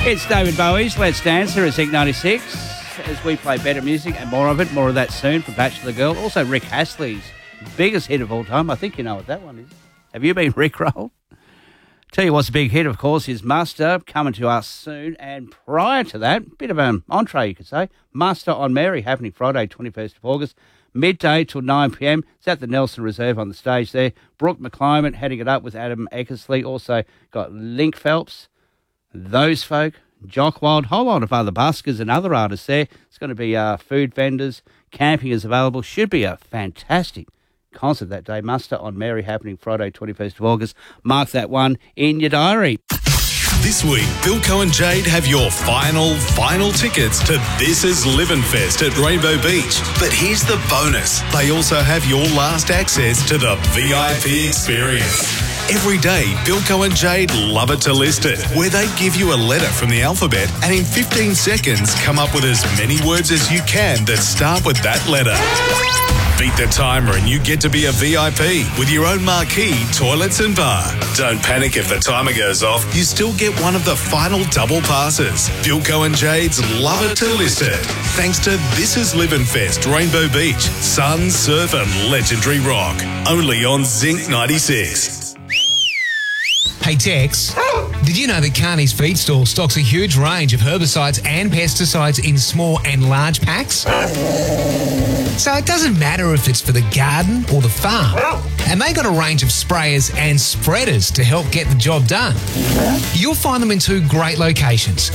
It's David Bowie's Let's Dance here at Zinc 96 as we play better music and more of it. More of that soon from Bachelor Girl. Also Rick Astley's biggest hit of all time. I think you know what that one is. Have you been rickrolled? Tell you what's a big hit, of course, is Muster, coming to us soon. And prior to that, bit of an entree, you could say. Muster on Mary, happening Friday, 21st of August, midday till 9 p.m. It's at the Nelson Reserve on the stage there. Brooke McClymont heading it up with Adam Eckersley. Also got Link Phelps, Those Folk, Jock Wild, whole lot of other buskers and other artists there. It's going to be food vendors, camping is available. Should be a fantastic concert that day. Muster on Mary, happening Friday, 21st of August. Mark that one in your diary. This week, Bilko and Jade have your final tickets to This Is Livin' Fest at Rainbow Beach. But here's the bonus. They also have your last access to the VIP experience. Every day, Bilko and Jade love it to list it, where they give you a letter from the alphabet and in 15 seconds come up with as many words as you can that start with that letter. Beat the timer and you get to be a VIP with your own marquee, toilets and bar. Don't panic if the timer goes off. You still get one of the final double passes. Bilko and Jade's love it to list it. Thanks to This Is Livin' Fest, Rainbow Beach, sun, surf and legendary rock. Only on Zinc 96. Hey Tex, did you know that Carney's Feed Store stocks a huge range of herbicides and pesticides in small and large packs? So it doesn't matter if it's for the garden or the farm. And they got a range of sprayers and spreaders to help get the job done. You'll find them in two great locations.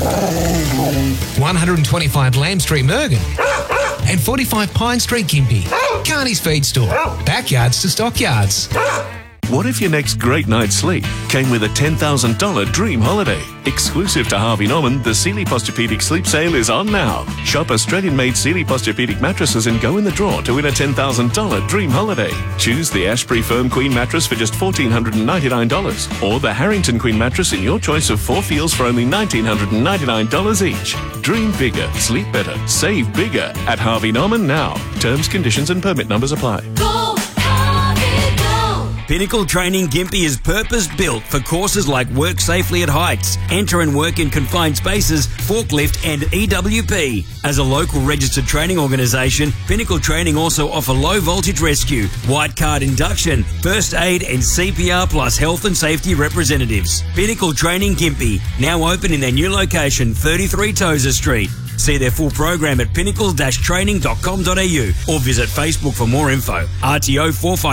125 Lamb Street, Mergen, and 45 Pine Street, Gympie. Carney's Feed Store, backyards to stockyards. What if your next great night's sleep came with a $10,000 dream holiday? Exclusive to Harvey Norman, the Sealy Posturepedic Sleep Sale is on now. Shop Australian-made Sealy Posturepedic mattresses and go in the draw to win a $10,000 dream holiday. Choose the Ashbury Firm Queen mattress for just $1,499 or the Harrington Queen mattress in your choice of 4 feels for only $1,999 each. Dream bigger, sleep better, save bigger at Harvey Norman now. Terms, conditions and permit numbers apply. Pinnacle Training Gympie is purpose-built for courses like Work Safely at Heights, Enter and Work in Confined Spaces, Forklift and EWP. As a local registered training organisation, Pinnacle Training also offer low voltage rescue, white card induction, first aid and CPR plus health and safety representatives. Pinnacle Training Gympie, now open in their new location, 33 Tozer Street. See their full program at pinnacle-training.com.au or visit Facebook for more info. RTO 45